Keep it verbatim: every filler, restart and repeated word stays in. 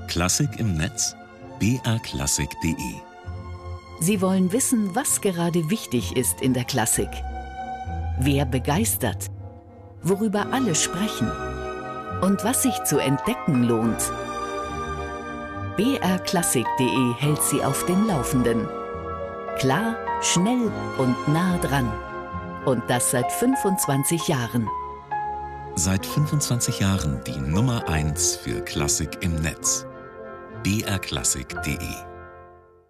Klassik im Netz? b r klassik punkt de. Sie wollen wissen, was gerade wichtig ist in der Klassik. Wer begeistert? Worüber alle sprechen? Und was sich zu entdecken lohnt? b r klassik punkt de hält Sie auf dem Laufenden. Klar, schnell und nah dran. Und das seit fünfundzwanzig Jahren. Seit fünfundzwanzig Jahren die Nummer eins für Klassik im Netz. b r klassik punkt de